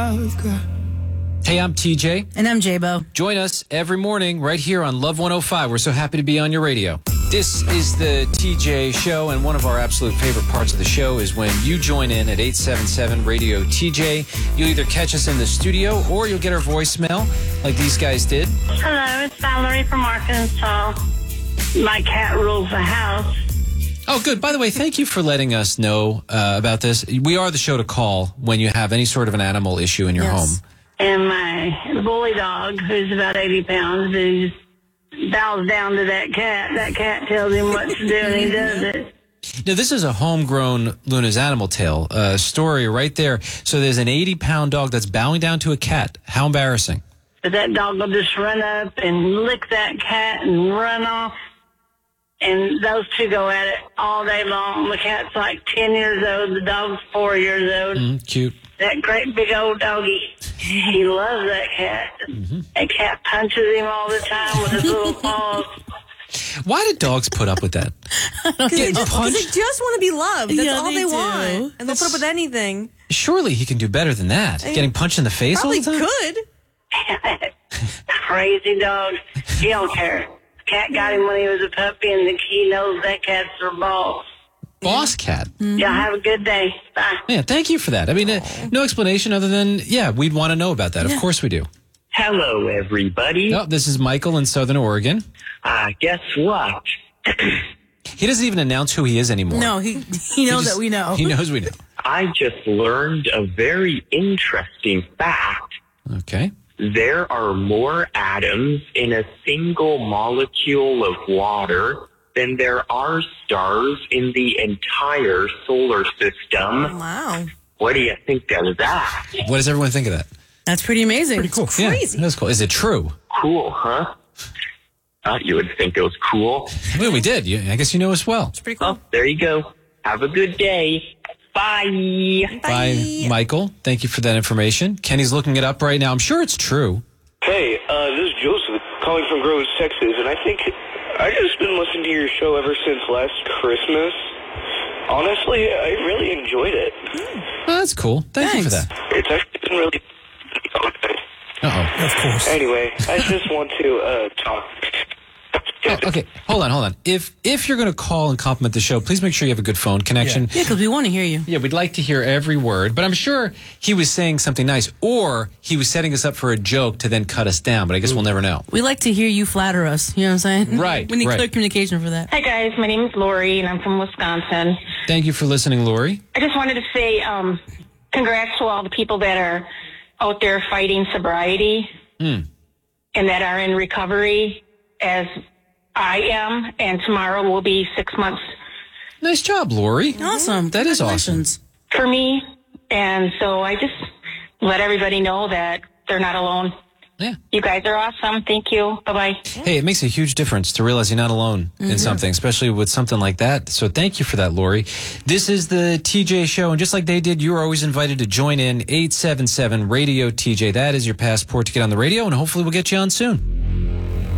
Hey, I'm TJ. And I'm J-Bo. Join us every morning right here on Love 105. We're so happy to be on your radio. This is the TJ Show, and one of our absolute favorite parts of the show is when you join in at 877 Radio TJ. You'll either catch us in the studio or you'll get our voicemail like these guys did. Hello, it's Valerie from Arkansas. My cat rules the house. Oh, good. By the way, thank you for letting us know about this. We are the show to call when you have any sort of an animal issue in your home. And my bully dog, who's about 80 pounds, who bows down to that cat. That cat tells him what to do, and he does it. Now, this is a homegrown Luna's Animal Tale story right there. So there's an 80-pound dog that's bowing down to a cat. How embarrassing. But that dog will just run up and lick that cat and run off. And those two go at it all day long. The cat's like 10 years old. The dog's 4 years old. Cute. That great big old doggy. He loves that cat. That cat punches him all the time with his little paws. Why do dogs put up with that? Because they just want to be loved. That's all they want. And they'll put up with anything. Surely he can do better than that. Getting punched in the face all the time? Could. Crazy dog. He don't care. Cat got him when he was a puppy, and he knows that cat's their boss. Boss cat. Yeah, have a good day. Bye. Yeah, thank you for that. I mean, no explanation other than, we'd want to know about that. Of course we do. Hello, everybody. Oh, this is Michael in Southern Oregon. Guess what? He doesn't even announce who he is anymore. No, he knows that we know. He knows we know. I just learned a very interesting fact. Okay. There are more atoms in a single molecule of water than there are stars in the entire solar system. Wow. What do you think of that? What does everyone think of that? That's pretty amazing. Pretty cool. It's crazy. Yeah, that's cool. Is it true? Cool, huh? You would think it was cool. Well, we did. I guess you know as well. It's pretty cool. Oh, there you go. Have a good day. Bye. Bye, Michael. Thank you for that information. Kenny's looking it up right now. I'm sure it's true. Hey, this is Joseph calling from Groves, Texas, and I think I've just been listening to your show ever since last Christmas. Honestly, I really enjoyed it. Oh, that's cool. Thank you for that. It's actually been really... Uh-oh. Of course. Anyway, I just want to talk. Okay, hold on. If you're going to call and compliment the show, please make sure you have a good phone connection. Yeah, because we want to hear you. Yeah, we'd like to hear every word, but I'm sure he was saying something nice, or he was setting us up for a joke to then cut us down, but I guess we'll never know. We like to hear you flatter us, you know what I'm saying? Right, We need right. clear communication for that. Hi, guys. My name is Lori, and I'm from Wisconsin. Thank you for listening, Lori. I just wanted to say congrats to all the people that are out there fighting sobriety and that are in recovery, as I am, and tomorrow will be 6 months. Nice job, Lori. Awesome. That is awesome. For me, and so I just let everybody know that they're not alone. Yeah. You guys are awesome. Thank you. Bye-bye. Hey, it makes a huge difference to realize you're not alone in something, especially with something like that. So thank you for that, Lori. This is the TJ Show, and just like they did, you're always invited to join in 877 Radio TJ. That is your passport to get on the radio, and hopefully we'll get you on soon.